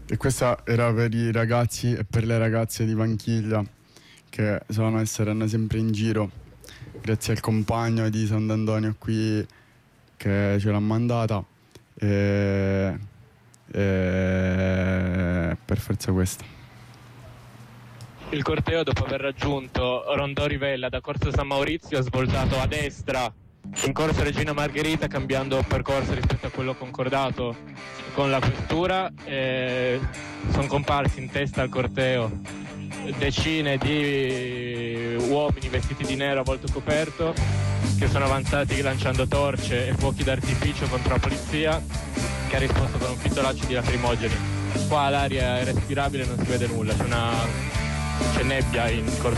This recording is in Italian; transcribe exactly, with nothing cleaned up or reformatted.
E questa era per i ragazzi e per le ragazze di Vanchiglia che sono e saranno sempre in giro, grazie al compagno di Sant'Antonio qui che ce l'ha mandata, e, e per forza questa. Il corteo, dopo aver raggiunto Rondò Rivella da Corso San Maurizio, ha svoltato a destra in Corso Regina Margherita, cambiando percorso rispetto a quello concordato con la questura. Sono comparsi in testa al corteo decine di uomini vestiti di nero a volto coperto che sono avanzati lanciando torce e fuochi d'artificio contro la polizia, che ha risposto con un pistolaccio di lacrimogeni. Qua l'aria è respirabile, non si vede nulla, c'è una c'è nebbia in Corso